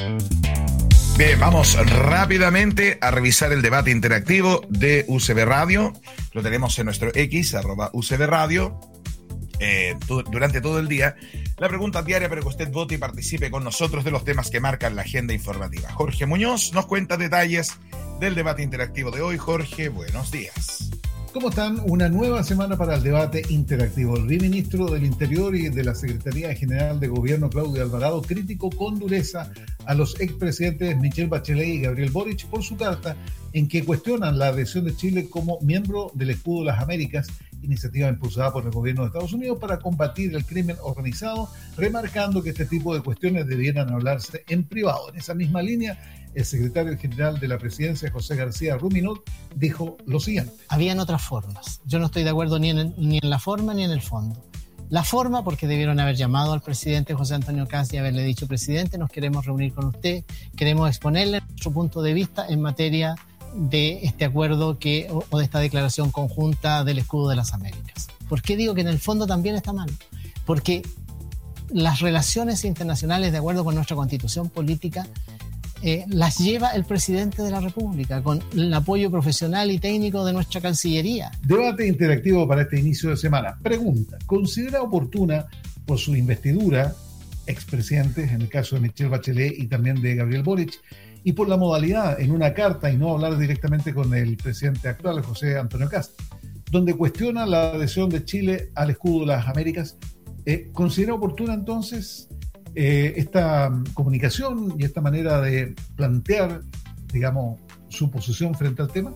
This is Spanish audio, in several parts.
Bien, vamos rápidamente a revisar el debate interactivo de UCB Radio. Lo tenemos en nuestro X, @UCB Radio, durante todo el día. La pregunta diaria para que usted vote y participe con nosotros de los temas que marcan la agenda informativa. Jorge Muñoz nos cuenta detalles del debate interactivo de hoy. Jorge, buenos días. ¿Cómo están? Una nueva semana para el debate interactivo. El viceministro del Interior y de la Secretaría General de Gobierno, Claudio Alvarado, criticó con dureza a los expresidentes Michelle Bachelet y Gabriel Boric por su carta en que cuestionan la adhesión de Chile como miembro del Escudo de las Américas, iniciativa impulsada por el gobierno de Estados Unidos para combatir el crimen organizado, remarcando que este tipo de cuestiones debieran hablarse en privado. En esa misma línea, el secretario general de la presidencia, José García Ruminot, dijo lo siguiente. Habían otras formas. Yo no estoy de acuerdo ni en la forma ni en el fondo. La forma, porque debieron haber llamado al presidente José Antonio Kast y haberle dicho: presidente, nos queremos reunir con usted, queremos exponerle nuestro punto de vista en materia de este acuerdo o de esta declaración conjunta del Escudo de las Américas. ¿Por qué digo que en el fondo también está mal? Porque las relaciones internacionales, de acuerdo con nuestra constitución política, las lleva el presidente de la República, con el apoyo profesional y técnico de nuestra Cancillería. Debate interactivo para este inicio de semana. Pregunta: ¿considera oportuna por su investidura, expresidentes, en el caso de Michelle Bachelet y también de Gabriel Boric, y por la modalidad en una carta y no hablar directamente con el presidente actual, José Antonio Kast, donde cuestiona la adhesión de Chile al Escudo de las Américas, considera oportuna entonces esta comunicación y esta manera de plantear, digamos, su posición frente al tema?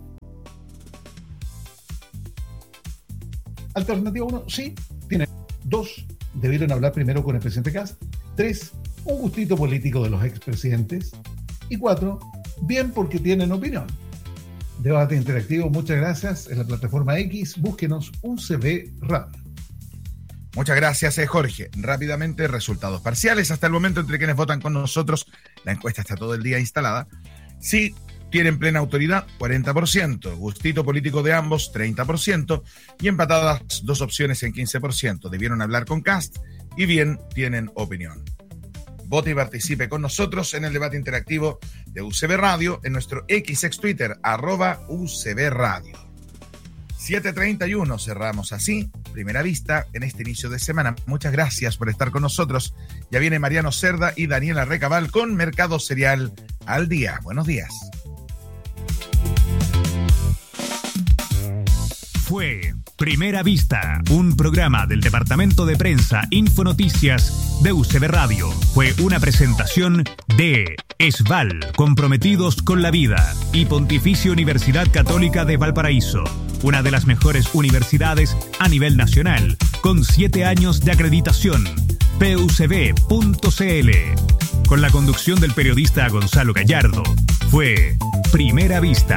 Alternativa 1, sí, tiene. 2, debieron hablar primero con el presidente Kast. 3, un gustito político de los expresidentes. Y 4, bien porque tienen opinión. Debate interactivo, muchas gracias. En la plataforma X, búsquenos UCB Radio. Muchas gracias, Jorge. Rápidamente, resultados parciales. Hasta el momento, entre quienes votan con nosotros, la encuesta está todo el día instalada. Sí, tienen plena autoridad, 40%. Gustito político de ambos, 30%. Y empatadas, 2 opciones en 15%. Debieron hablar con Kast y bien tienen opinión. Vote y participe con nosotros en el debate interactivo de UCB Radio en nuestro X ex Twitter, @UCB Radio. 7:31, cerramos así Primera Vista en este inicio de semana. Muchas gracias por estar con nosotros. Ya viene Mariano Cerda y Daniela Recabal con Mercado Cereal al Día. Buenos días. Fue Primera Vista, un programa del Departamento de Prensa Infonoticias de UCB Radio. Fue una presentación de ESVAL, comprometidos con la vida, y Pontificia Universidad Católica de Valparaíso, una de las mejores universidades a nivel nacional, con 7 años de acreditación. PUCB.cl. Con la conducción del periodista Gonzalo Gallardo. Fue Primera Vista.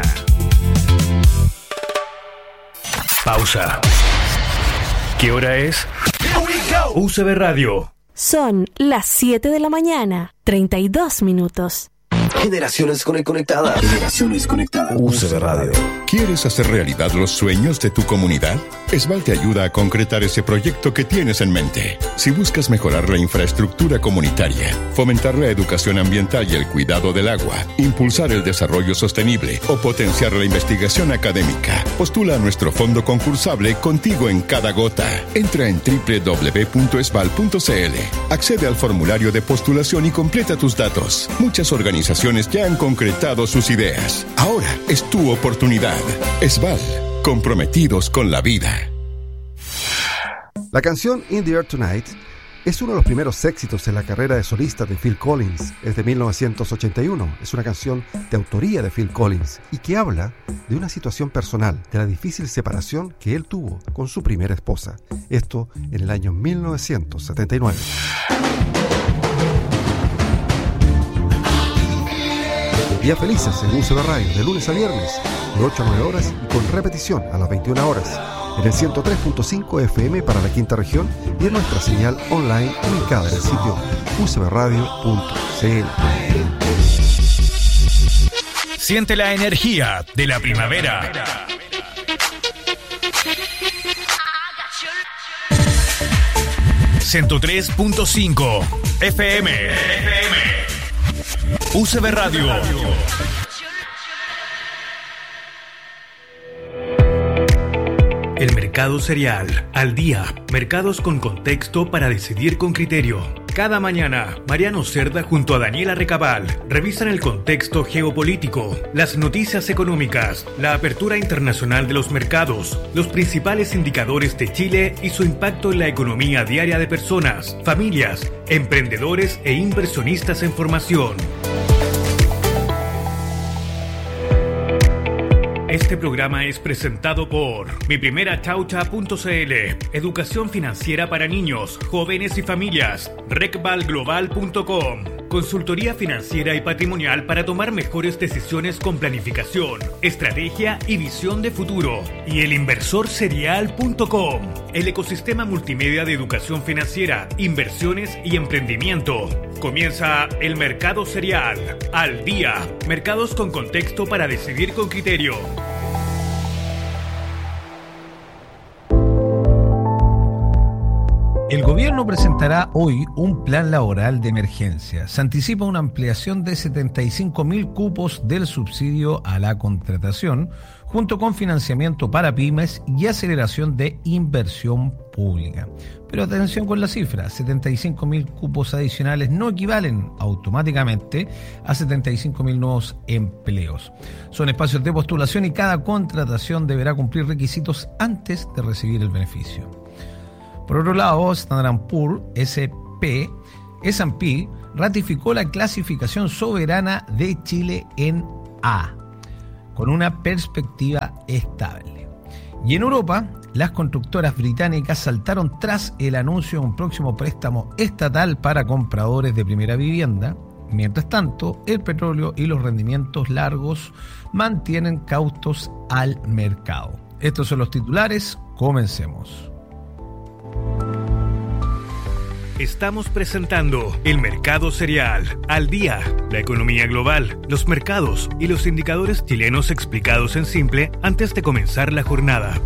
Pausa. ¿Qué hora es? UCB Radio. Son las 7 de la mañana, 32 minutos. Generaciones conectadas. Generaciones conectadas. UCB Radio. ¿Quieres hacer realidad los sueños de tu comunidad? ESVAL te ayuda a concretar ese proyecto que tienes en mente. Si buscas mejorar la infraestructura comunitaria, fomentar la educación ambiental y el cuidado del agua, impulsar el desarrollo sostenible o potenciar la investigación académica, postula a nuestro fondo concursable Contigo en Cada Gota. Entra en www.esval.cl, accede al formulario de postulación y completa tus datos. Muchas organizaciones ya han concretado sus ideas. Ahora es tu oportunidad. ESVAL, comprometidos con la vida. La canción In the Air Tonight es uno de los primeros éxitos en la carrera de solista de Phil Collins. Es de 1981. Es una canción de autoría de Phil Collins y que habla de una situación personal, de la difícil separación que él tuvo con su primera esposa. Esto en el año 1979. Días felices en UCB Radio, de lunes a viernes, de 8 a 9 horas y con repetición a las 21 horas, en el 103.5 FM para la quinta región y en nuestra señal online ubicada en el sitio ucbradio.cl. Siente la energía de la primavera. 103.5 FM. UCB Radio. El mercado cereal, al día, mercados con contexto para decidir con criterio. Cada mañana, Mariano Cerda junto a Daniela Recabal revisan el contexto geopolítico, las noticias económicas, la apertura internacional de los mercados, los principales indicadores de Chile y su impacto en la economía diaria de personas, familias, emprendedores e inversionistas en formación. Este programa es presentado por miprimerachaucha.cl, educación financiera para niños, jóvenes y familias, recvalglobal.com, consultoría financiera y patrimonial para tomar mejores decisiones con planificación, estrategia y visión de futuro, y elinversorserial.com, el ecosistema multimedia de educación financiera, inversiones y emprendimiento. Comienza el Mercado Cereal, al día, mercados con contexto para decidir con criterio. El gobierno presentará hoy un plan laboral de emergencia. Se anticipa una ampliación de 75.000 cupos del subsidio a la contratación, junto con financiamiento para pymes y aceleración de inversión pública. Pero atención con la cifra, 75.000 cupos adicionales no equivalen automáticamente a 75.000 nuevos empleos. Son espacios de postulación y cada contratación deberá cumplir requisitos antes de recibir el beneficio. Por otro lado, Standard & Poor's S&P ratificó la clasificación soberana de Chile en A, con una perspectiva estable. Y en Europa, las constructoras británicas saltaron tras el anuncio de un próximo préstamo estatal para compradores de primera vivienda. Mientras tanto, el petróleo y los rendimientos largos mantienen cautos al mercado. Estos son los titulares. Comencemos. Estamos presentando el Mercado Cereal, al día, la economía global, los mercados y los indicadores chilenos explicados en simple antes de comenzar la jornada.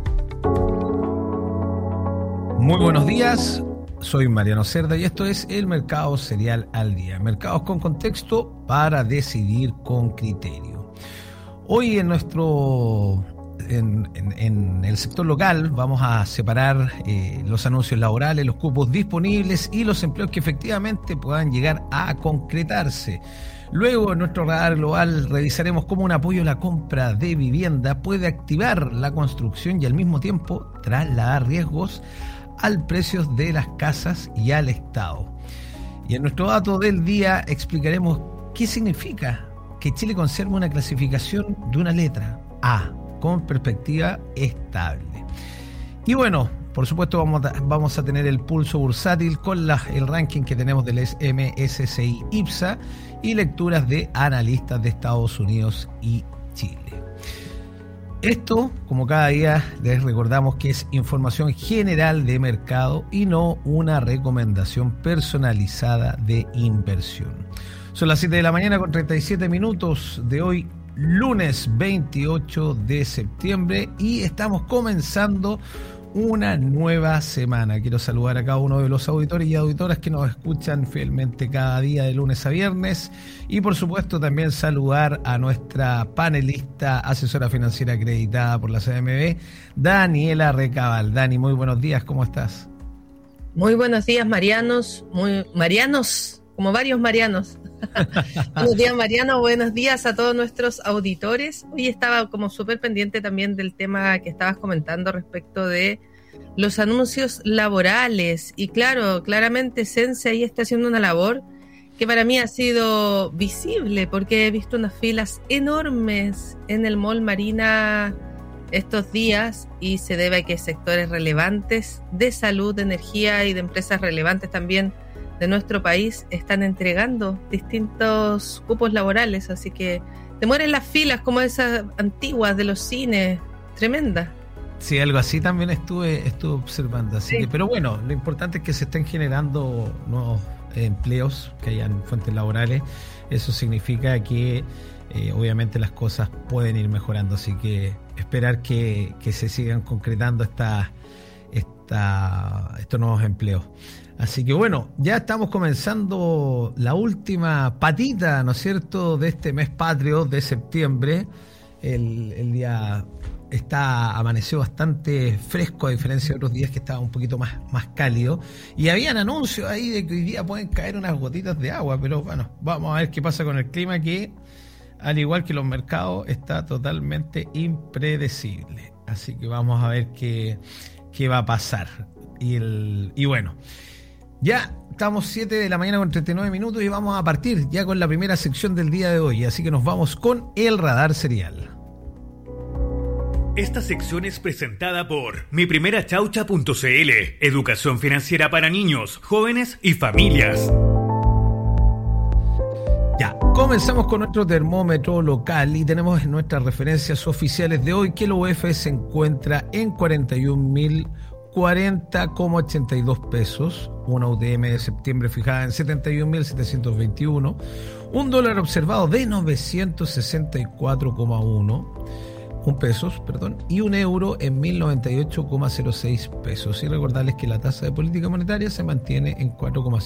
Muy buenos días, soy Mariano Cerda y esto es el Mercado Cereal al día. Mercados con contexto para decidir con criterio. Hoy en el sector local vamos a separar los anuncios laborales, los cupos disponibles y los empleos que efectivamente puedan llegar a concretarse. Luego en nuestro radar global revisaremos cómo un apoyo a la compra de vivienda puede activar la construcción y al mismo tiempo trasladar riesgos al precio de las casas y al Estado. Y en nuestro dato del día explicaremos qué significa que Chile conserve una clasificación de una letra A, con perspectiva estable. Y bueno, por supuesto vamos a tener el pulso bursátil con el ranking que tenemos del MSCI IPSA y lecturas de analistas de Estados Unidos y Chile. Esto, como cada día, les recordamos que es información general de mercado y no una recomendación personalizada de inversión. Son las 7 de la mañana con 37 minutos de hoy, lunes 28 de septiembre, y estamos comenzando una nueva semana. Quiero saludar a cada uno de los auditores y auditoras que nos escuchan fielmente cada día de lunes a viernes, y por supuesto también saludar a nuestra panelista, asesora financiera acreditada por la CMB, Daniela Recabal. Dani, muy buenos días, ¿cómo estás? Muy buenos días, Marianos, como varios Marianos. Buenos días, Mariano, buenos días a todos nuestros auditores. Hoy estaba como súper pendiente también del tema que estabas comentando respecto de los anuncios laborales, y claramente Sense ahí está haciendo una labor que para mí ha sido visible, porque he visto unas filas enormes en el Mall Marina estos días, y se debe a que sectores relevantes de salud, de energía y de empresas relevantes también de nuestro país están entregando distintos cupos laborales, así que te mueren las filas como esas antiguas de los cines, tremenda. Sí, algo así también estuve observando, así que, pero bueno, lo importante es que se estén generando nuevos empleos, que hayan fuentes laborales. Eso significa que obviamente las cosas pueden ir mejorando, así que esperar que se sigan concretando estos nuevos empleos. Así que bueno, ya estamos comenzando la última patita, ¿no es cierto?, de este mes patrio de septiembre. El día amaneció bastante fresco, a diferencia de otros días que estaba un poquito más cálido. Y habían anuncios ahí de que hoy día pueden caer unas gotitas de agua, pero bueno, vamos a ver qué pasa con el clima, que al igual que los mercados está totalmente impredecible. Así que vamos a ver qué va a pasar. Y bueno, ya estamos 7 de la mañana con 39 minutos y vamos a partir ya con la primera sección del día de hoy. Así que nos vamos con el radar serial. Esta sección es presentada por miprimerachaucha.cl, educación financiera para niños, jóvenes y familias. Ya, comenzamos con nuestro termómetro local y tenemos nuestras referencias oficiales de hoy, que el UF se encuentra en 41.040,82 pesos, una UTM de septiembre fijada en 71.721, un dólar observado de 964,1 pesos, y un euro en 1.098,06 pesos. Y recordarles que la tasa de política monetaria se mantiene en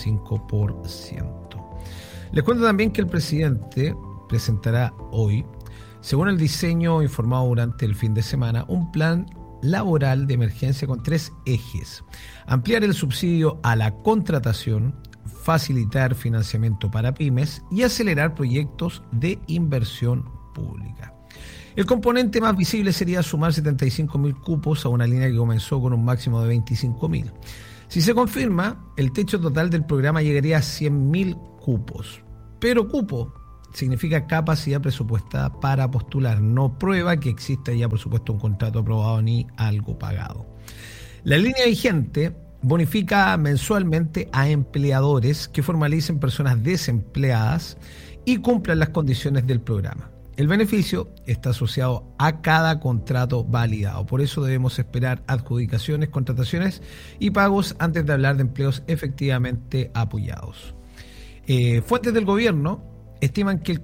4,5%. Les cuento también que el presidente presentará hoy, según el diseño informado durante el fin de semana, un plan laboral de emergencia con 3 ejes: ampliar el subsidio a la contratación, facilitar financiamiento para pymes y acelerar proyectos de inversión pública. El componente más visible sería sumar 75.000 cupos a una línea que comenzó con un máximo de 25.000. Si se confirma, el techo total del programa llegaría a 100.000 cupos. Pero cupo significa capacidad presupuestada para postular, no prueba que exista ya, por supuesto, un contrato aprobado ni algo pagado. La línea vigente bonifica mensualmente a empleadores que formalicen personas desempleadas y cumplan las condiciones del programa. El beneficio está asociado a cada contrato validado. Por eso debemos esperar adjudicaciones, contrataciones y pagos antes de hablar de empleos efectivamente apoyados. Fuentes del gobierno estiman que el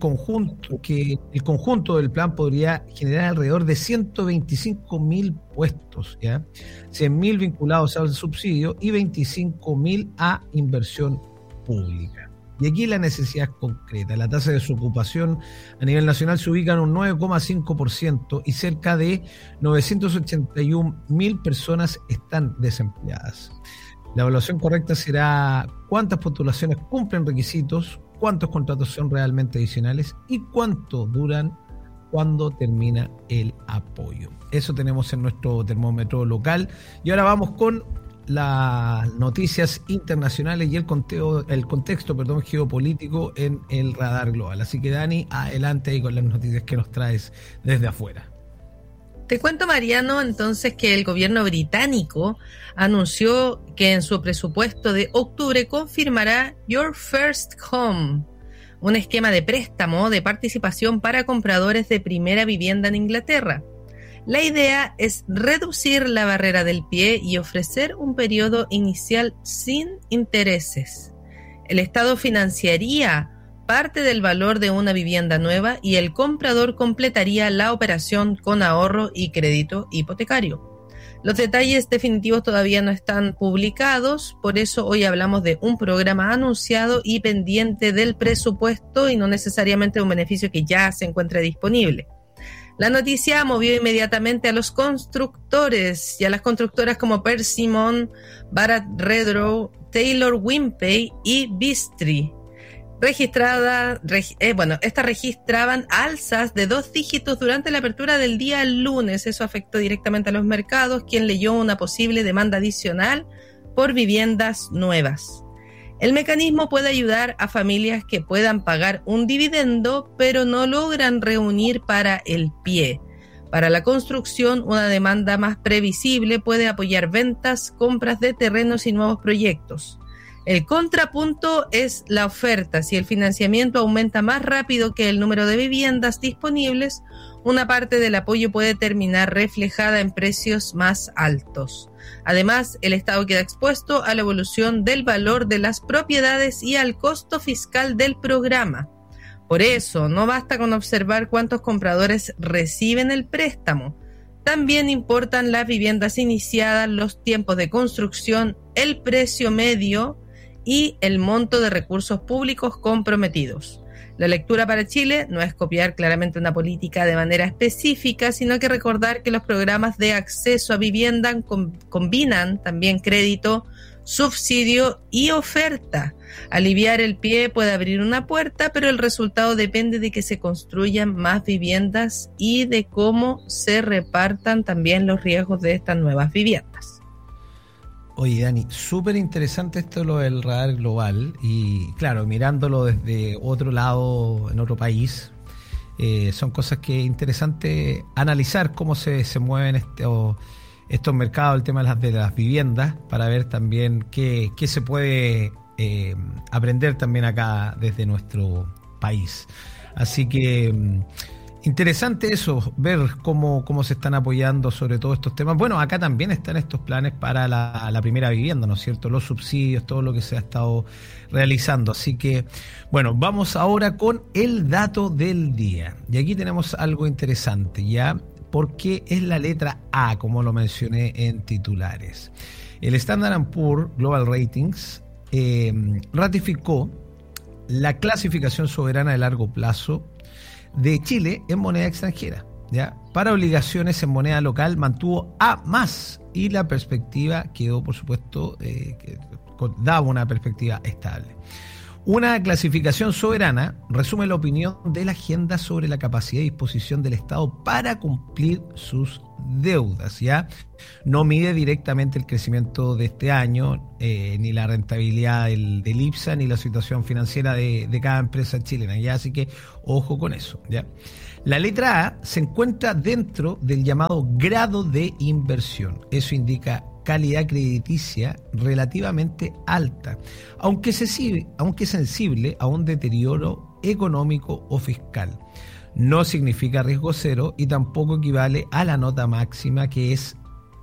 conjunto del plan podría generar alrededor de 125.000 puestos, ¿ya? 100.000 vinculados al subsidio y 25.000 a inversión pública. Y aquí la necesidad es concreta. La tasa de desocupación a nivel nacional se ubica en un 9,5% y cerca de 981.000 personas están desempleadas. La evaluación correcta será cuántas postulaciones cumplen requisitos, cuántos contratos son realmente adicionales y cuánto duran cuando termina el apoyo. Eso tenemos en nuestro termómetro local. Y ahora vamos con las noticias internacionales y el contexto, geopolítico en el radar global. Así que, Dani, adelante ahí con las noticias que nos traes desde afuera. Te cuento, Mariano, entonces, que el gobierno británico anunció que en su presupuesto de octubre confirmará Your First Home, un esquema de préstamo de participación para compradores de primera vivienda en Inglaterra. La idea es reducir la barrera del pie y ofrecer un periodo inicial sin intereses. El Estado financiaría parte del valor de una vivienda nueva y el comprador completaría la operación con ahorro y crédito hipotecario. Los detalles definitivos todavía no están publicados, por eso hoy hablamos de un programa anunciado y pendiente del presupuesto y no necesariamente un beneficio que ya se encuentre disponible. La noticia movió inmediatamente a los constructores y a las constructoras como Persimmon, Barratt Redrow, Taylor Wimpey y Vistry. Estas registraban alzas de 2 dígitos durante la apertura del día lunes. Eso afectó directamente a los mercados, quien leyó una posible demanda adicional por viviendas nuevas. El mecanismo puede ayudar a familias que puedan pagar un dividendo, pero no logran reunir para el pie. Para la construcción, una demanda más previsible puede apoyar ventas, compras de terrenos y nuevos proyectos. El contrapunto es la oferta. Si el financiamiento aumenta más rápido que el número de viviendas disponibles, una parte del apoyo puede terminar reflejada en precios más altos. Además, el Estado queda expuesto a la evolución del valor de las propiedades y al costo fiscal del programa. Por eso, no basta con observar cuántos compradores reciben el préstamo. También importan las viviendas iniciadas, los tiempos de construcción, el precio medio y el monto de recursos públicos comprometidos. La lectura para Chile no es copiar claramente una política de manera específica, sino que recordar que los programas de acceso a vivienda combinan también crédito, subsidio y oferta. Aliviar el pie puede abrir una puerta, pero el resultado depende de que se construyan más viviendas y de cómo se repartan también los riesgos de estas nuevas viviendas. Oye, Dani, súper interesante esto lo del radar global y claro, mirándolo desde otro lado, en otro país, son cosas que es interesante analizar cómo se mueven estos mercados, el tema de las viviendas, para ver también qué se puede aprender también acá desde nuestro país. Así que interesante eso, ver cómo se están apoyando sobre todo estos temas. Bueno, acá también están estos planes para la primera vivienda, ¿no es cierto? Los subsidios, todo lo que se ha estado realizando. Así que, bueno, vamos ahora con el dato del día. Y aquí tenemos algo interesante, ¿ya? Porque es la letra A, como lo mencioné en titulares. El Standard & Poor's Global Ratings ratificó la clasificación soberana de largo plazo de Chile en moneda extranjera, ¿ya? Para obligaciones en moneda local mantuvo A+, y la perspectiva quedó, por supuesto, daba una perspectiva estable. Una clasificación soberana resume la opinión de la agenda sobre la capacidad y disposición del Estado para cumplir sus deudas, ¿ya? No mide directamente el crecimiento de este año, ni la rentabilidad del IPSA, ni la situación financiera de cada empresa chilena, ¿ya? Así que ojo con eso, ¿ya? La letra A se encuentra dentro del llamado grado de inversión. Eso indica calidad crediticia relativamente alta, aunque sensible a un deterioro económico o fiscal. No significa riesgo cero y tampoco equivale a la nota máxima, que es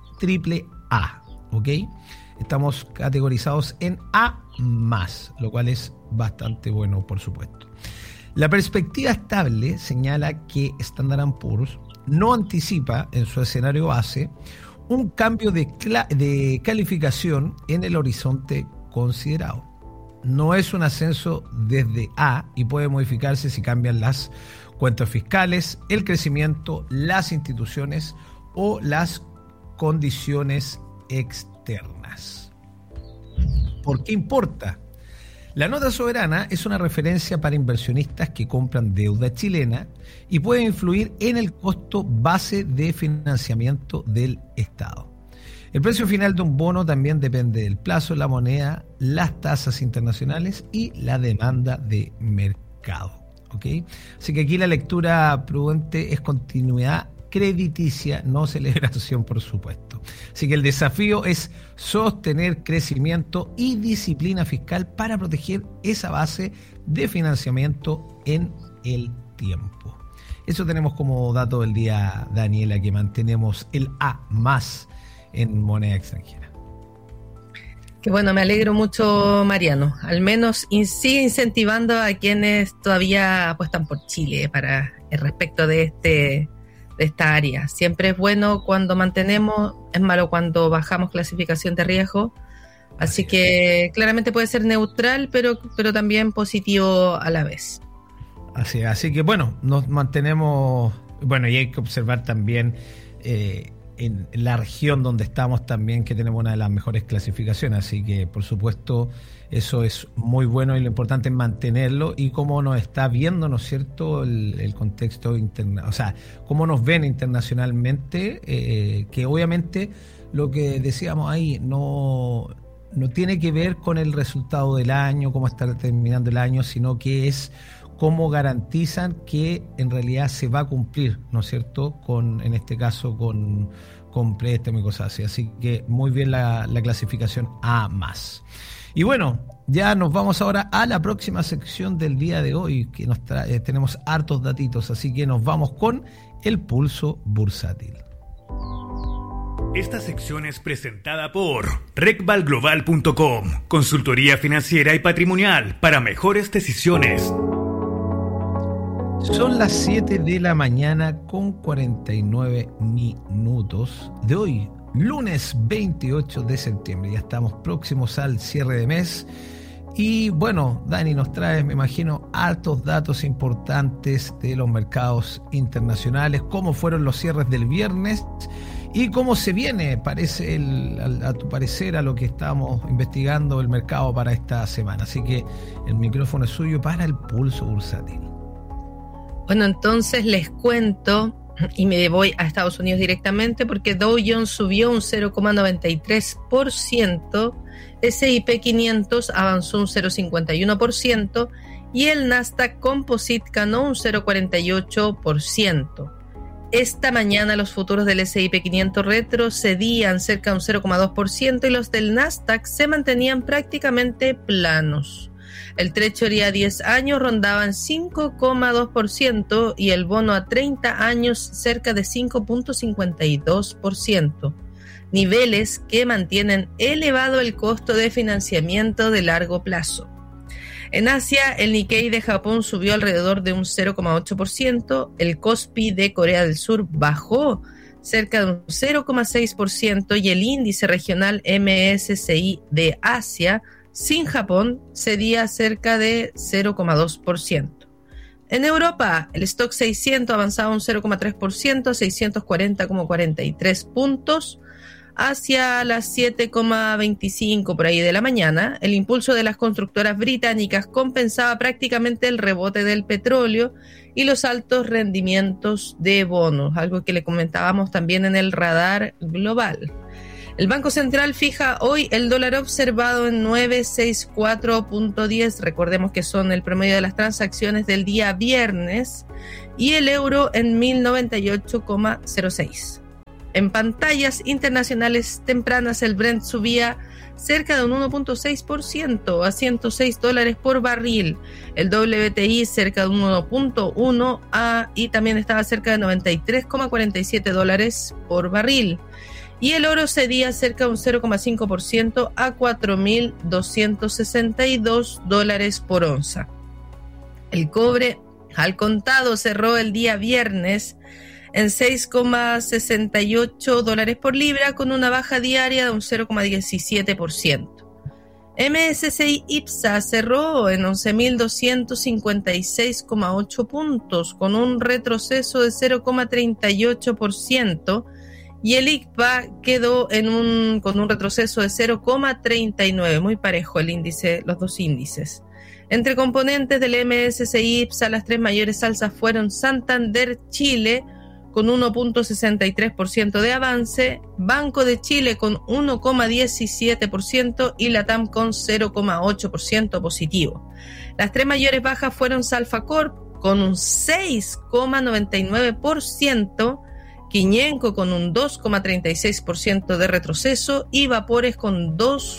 AAA, ¿ok? Estamos categorizados en A+, lo cual es bastante bueno, por supuesto. La perspectiva estable señala que Standard & Poor's no anticipa en su escenario base un cambio de calificación en el horizonte considerado. No es un ascenso desde A y puede modificarse si cambian las cuentas fiscales, el crecimiento, las instituciones o las condiciones externas. ¿Por qué importa? La nota soberana es una referencia para inversionistas que compran deuda chilena y puede influir en el costo base de financiamiento del Estado. El precio final de un bono también depende del plazo, la moneda, las tasas internacionales y la demanda de mercado, ¿ok? Así que aquí la lectura prudente es continuidad crediticia, no celebración, por supuesto. Así que el desafío es sostener crecimiento y disciplina fiscal para proteger esa base de financiamiento en el tiempo. Eso tenemos como dato del día, Daniela, que mantenemos el A+ en moneda extranjera. Qué bueno, me alegro mucho, Mariano. Al menos sigue incentivando a quienes todavía apuestan por Chile para el respecto de esta área. Siempre es bueno cuando mantenemos, es malo cuando bajamos clasificación de riesgo. Así que claramente puede ser neutral, pero también positivo a la vez. Así que bueno, nos mantenemos, bueno, y hay que observar también en la región donde estamos también que tenemos una de las mejores clasificaciones, así que por supuesto eso es muy bueno y lo importante es mantenerlo y cómo nos está viendo, ¿no es cierto?, el contexto interno, o sea, cómo nos ven internacionalmente, que obviamente lo que decíamos ahí no tiene que ver con el resultado del año, cómo está terminando el año, sino que es cómo garantizan que en realidad se va a cumplir, ¿no es cierto?, en este caso con préstamo y cosas así. Así que muy bien la clasificación A+. Y bueno, ya nos vamos ahora a la próxima sección del día de hoy, que tenemos hartos datitos, así que nos vamos con el pulso bursátil. Esta sección es presentada por recvalglobal.com, consultoría financiera y patrimonial para mejores decisiones. Son las 7 de la mañana con 49 minutos de hoy, lunes 28 de septiembre. Ya estamos próximos al cierre de mes. Y bueno, Dani nos trae, me imagino, hartos datos importantes de los mercados internacionales, cómo fueron los cierres del viernes y cómo se viene, parece a tu parecer, a lo que estamos investigando el mercado para esta semana. Así que el micrófono es suyo para el pulso bursátil. Bueno, entonces les cuento y me voy a Estados Unidos directamente porque Dow Jones subió un 0,93%, S&P 500 avanzó un 0,51% y el Nasdaq Composite ganó un 0,48%. Esta mañana los futuros del S&P 500 retrocedían cerca de un 0,2% y los del Nasdaq se mantenían prácticamente planos. El Treasury a 10 años rondaba en 5,2% y el bono a 30 años cerca de 5,52%. Niveles que mantienen elevado el costo de financiamiento de largo plazo. En Asia, el Nikkei de Japón subió alrededor de un 0,8%, el Kospi de Corea del Sur bajó cerca de un 0,6% y el índice regional MSCI de Asia sin Japón cedía cerca de 0,2%. En Europa, el Stock 600 avanzaba un 0,3% a 640,43 puntos. Hacia las 7,25 por ahí de la mañana, el impulso de las constructoras británicas compensaba prácticamente el rebote del petróleo y los altos rendimientos de bonos, algo que le comentábamos también en el radar global. El Banco Central fija hoy el dólar observado en 964.10, recordemos que son el promedio de las transacciones del día viernes, y el euro en 1098,06. En pantallas internacionales tempranas, el Brent subía cerca de un 1,6% a $106 por barril. El WTI cerca de un 1,1% y también estaba cerca de $93,47 por barril. Y el oro cedía cerca de un 0,5% a $4,262 por onza. El cobre al contado cerró el día viernes en $6,68 por libra, con una baja diaria de un 0,17%. MSCI IPSA cerró en 11.256,8 puntos, con un retroceso de 0,38%, y el ICPA quedó con un retroceso de 0,39%, muy parejo el índice, los dos índices. Entre componentes del MSCI IPSA, las tres mayores alzas fueron Santander Chile, con 1,63% de avance, Banco de Chile con 1,17% y Latam con 0,8% positivo. Las tres mayores bajas fueron Salfa Corp con un 6,99%, Quiñenco con un 2,36% de retroceso y Vapores con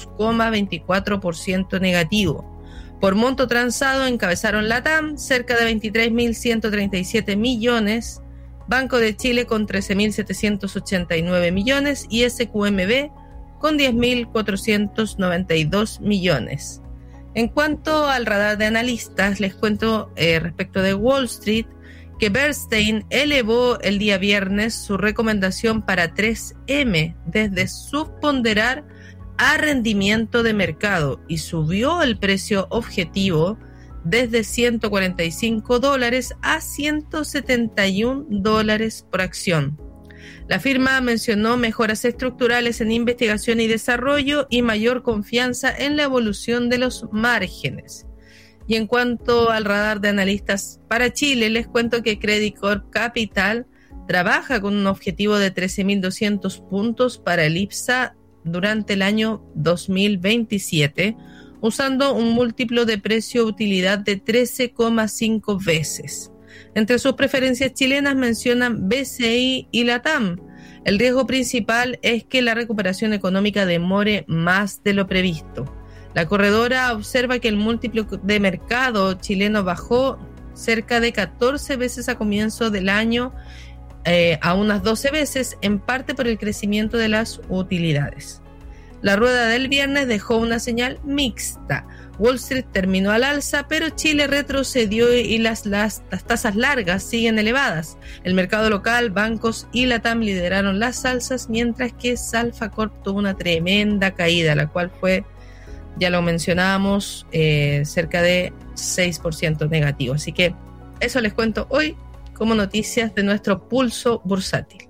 2,24% negativo. Por monto transado encabezaron Latam cerca de 23.137 millones, Banco de Chile con 13.789 millones y SQMB con 10.492 millones. En cuanto al radar de analistas, les cuento respecto de Wall Street que Bernstein elevó el día viernes su recomendación para 3M desde subponderar a rendimiento de mercado y subió el precio objetivo desde $145 a $171 por acción. La firma mencionó mejoras estructurales en investigación y desarrollo y mayor confianza en la evolución de los márgenes. Y en cuanto al radar de analistas para Chile, les cuento que Credit Corp Capital trabaja con un objetivo de 13.200 puntos para el IPSA durante el año 2027, usando un múltiplo de precio-utilidad de 13,5 veces. Entre sus preferencias chilenas mencionan BCI y Latam. El riesgo principal es que la recuperación económica demore más de lo previsto. La corredora observa que el múltiplo de mercado chileno bajó cerca de 14 veces a comienzo del año, a unas 12 veces, en parte por el crecimiento de las utilidades. La rueda del viernes dejó una señal mixta. Wall Street terminó al alza, pero Chile retrocedió y las tasas largas siguen elevadas. El mercado local, bancos y LATAM lideraron las alzas, mientras que Salfa Corp tuvo una tremenda caída, la cual fue, ya lo mencionábamos, cerca de 6% negativo. Así que eso les cuento hoy como noticias de nuestro pulso bursátil.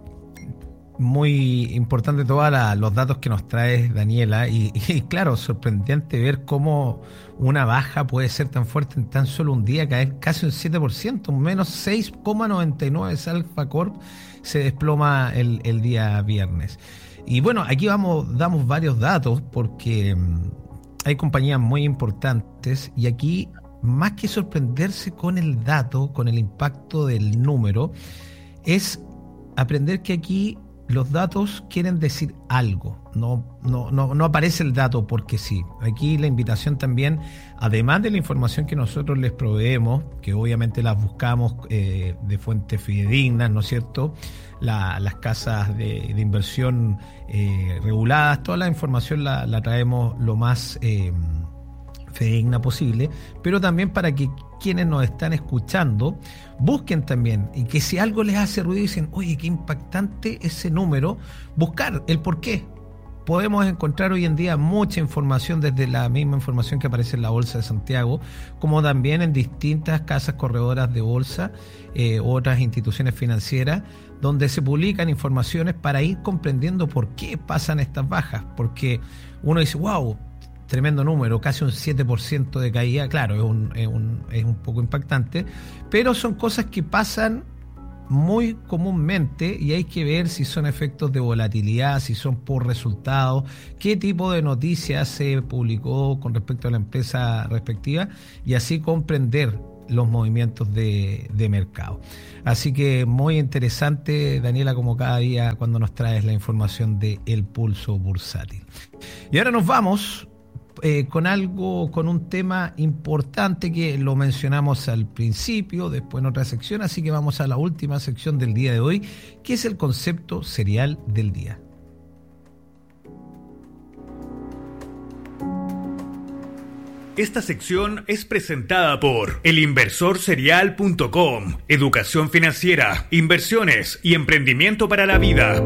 Muy importante todos los datos que nos trae Daniela y claro, sorprendente ver cómo una baja puede ser tan fuerte en tan solo un día, caer casi un 7%, un menos 6,99. Salfa Corp se desploma el día viernes. Y bueno, aquí damos varios datos porque hay compañías muy importantes y aquí, más que sorprenderse con el dato, con el impacto del número, es aprender que aquí los datos quieren decir algo, no aparece el dato porque sí. Aquí la invitación también, además de la información que nosotros les proveemos, que obviamente las buscamos de fuentes fidedignas, ¿no es cierto? Las casas de inversión reguladas, toda la información la traemos lo más fidedigna posible, pero también para que quienes nos están escuchando busquen también, y que si algo les hace ruido y dicen, oye, qué impactante ese número, buscar el por qué. Podemos encontrar hoy en día mucha información, desde la misma información que aparece en la Bolsa de Santiago, como también en distintas casas corredoras de bolsa, otras instituciones financieras, donde se publican informaciones para ir comprendiendo por qué pasan estas bajas, porque uno dice, wow, tremendo número, casi un 7% de caída. Claro, es un poco impactante, pero son cosas que pasan muy comúnmente y hay que ver si son efectos de volatilidad, si son por resultados, qué tipo de noticias se publicó con respecto a la empresa respectiva, y así comprender los movimientos de mercado. Así que muy interesante, Daniela, como cada día cuando nos traes la información de El Pulso Bursátil. Y ahora nos vamos con un tema importante que lo mencionamos al principio, después en otra sección, así que vamos a la última sección del día de hoy, que es el concepto serial del día. Esta sección es presentada por elinversorserial.com, educación financiera, inversiones y emprendimiento para la vida.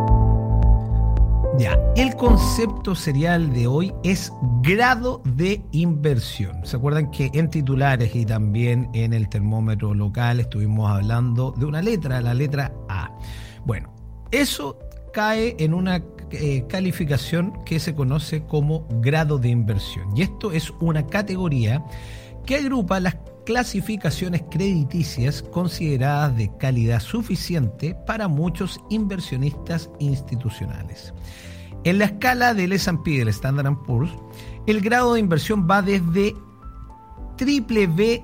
Ya, el concepto serial de hoy es grado de inversión. ¿Se acuerdan que en titulares y también en el termómetro local estuvimos hablando de una letra, la letra A? Bueno, eso cae en una calificación que se conoce como grado de inversión. Y esto es una categoría que agrupa las clasificaciones crediticias consideradas de calidad suficiente para muchos inversionistas institucionales. En la escala del S&P, del Standard & Poor's, el grado de inversión va desde BBB-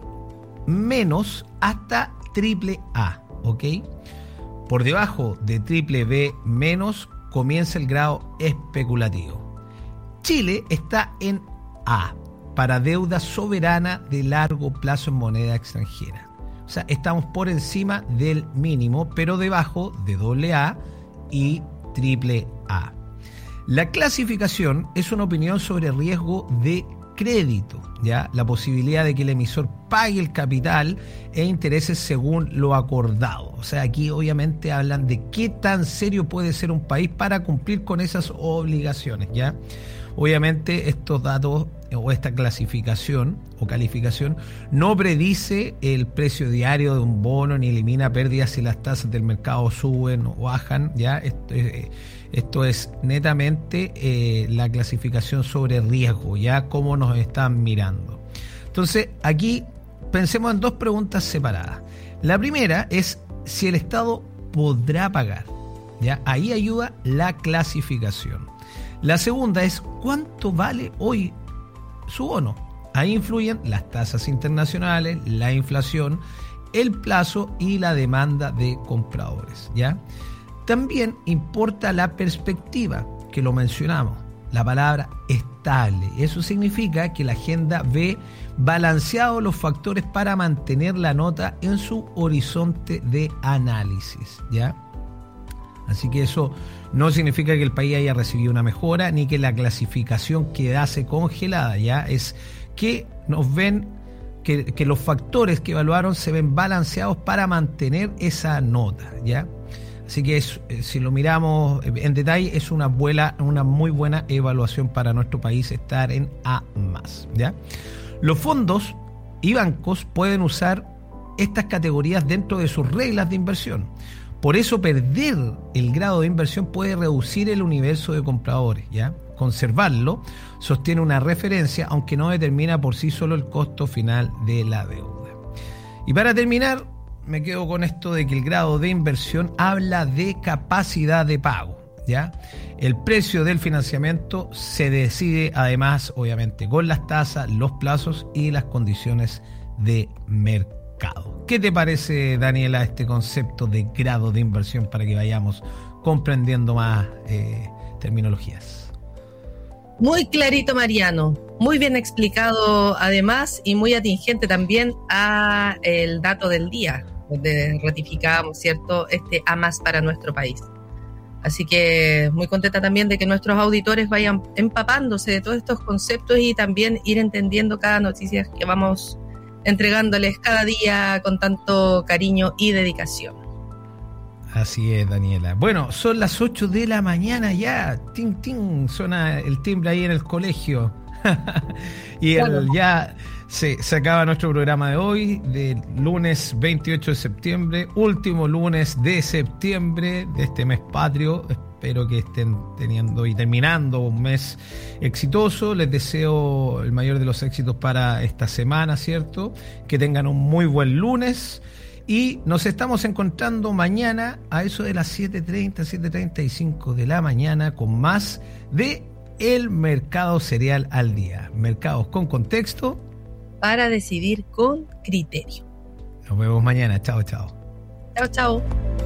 hasta AAA, ¿ok? Por debajo de BBB- comienza el grado especulativo. Chile está en A, para deuda soberana de largo plazo en moneda extranjera. O sea, estamos por encima del mínimo, pero debajo de AA y AAA. La clasificación es una opinión sobre riesgo de crédito, ¿ya? La posibilidad de que el emisor pague el capital e intereses según lo acordado. O sea, aquí obviamente hablan de qué tan serio puede ser un país para cumplir con esas obligaciones, ¿ya? Obviamente estos datos o esta clasificación o calificación no predice el precio diario de un bono ni elimina pérdidas si las tasas del mercado suben o bajan, ¿ya? Esto es netamente la clasificación sobre riesgo, ya cómo nos están mirando. Entonces, aquí pensemos en dos preguntas separadas. La primera es si el Estado podrá pagar, ¿ya? Ahí ayuda la clasificación. La segunda es cuánto vale hoy su bono. Ahí influyen las tasas internacionales, la inflación, el plazo y la demanda de compradores, ¿ya? También importa la perspectiva, que lo mencionamos, la palabra estable. Eso significa que la agenda ve balanceados los factores para mantener la nota en su horizonte de análisis, ¿ya? Así que eso no significa que el país haya recibido una mejora ni que la clasificación quedase congelada, ¿ya? Es que nos ven que los factores que evaluaron se ven balanceados para mantener esa nota, ¿ya? Así que si lo miramos en detalle, es una muy buena evaluación para nuestro país estar en A+, ¿ya? Los fondos y bancos pueden usar estas categorías dentro de sus reglas de inversión. Por eso perder el grado de inversión puede reducir el universo de compradores, ¿ya? Conservarlo sostiene una referencia, aunque no determina por sí solo el costo final de la deuda. Y para terminar, me quedo con esto de que el grado de inversión habla de capacidad de pago, ¿ya? El precio del financiamiento se decide además, obviamente, con las tasas, los plazos y las condiciones de mercado. ¿Qué te parece, Daniela, este concepto de grado de inversión para que vayamos comprendiendo más terminologías? Muy clarito, Mariano. Muy bien explicado, además, y muy atingente también a el dato del día, donde ratificábamos, ¿cierto?, A+ para nuestro país. Así que muy contenta también de que nuestros auditores vayan empapándose de todos estos conceptos y también ir entendiendo cada noticia que vamos entregándoles cada día con tanto cariño y dedicación. Así es, Daniela. Bueno, son las 8 de la mañana ya. Ting, ting, suena el timbre ahí en el colegio. Y ya se acaba nuestro programa de hoy, del lunes 28 de septiembre, último lunes de septiembre de este mes patrio. Espero que estén teniendo y terminando un mes exitoso. Les deseo el mayor de los éxitos para esta semana, ¿cierto? Que tengan un muy buen lunes. Y nos estamos encontrando mañana a eso de las 7:35 de la mañana con más de El Mercado Cereal al Día. Mercados con contexto para decidir con criterio. Nos vemos mañana. Chao, chao. Chao, chao.